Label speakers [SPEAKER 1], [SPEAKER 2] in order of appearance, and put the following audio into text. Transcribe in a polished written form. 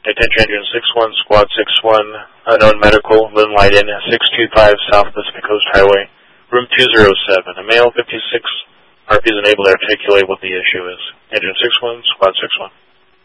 [SPEAKER 1] Attention Engine 61, Squad 61, unknown medical, Lynn Light Inn, 625 South Pacific Coast Highway, room 207. A male 56 RP is unable to articulate what the issue is. Engine 61, Squad 61.